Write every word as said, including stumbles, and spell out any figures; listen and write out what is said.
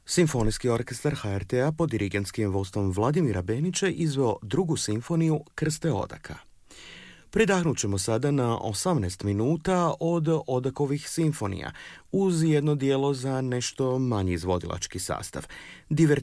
Simfonijski orkestar ha er te a pod dirigentskim vodstvom Vladimira Benića izveo drugu simfoniju Krste Odaka. Predahnut ćemo sada na osamnaest minuta od Odakovih simfonija, uz jedno dijelo za nešto manji izvodilački sastav. Divertiment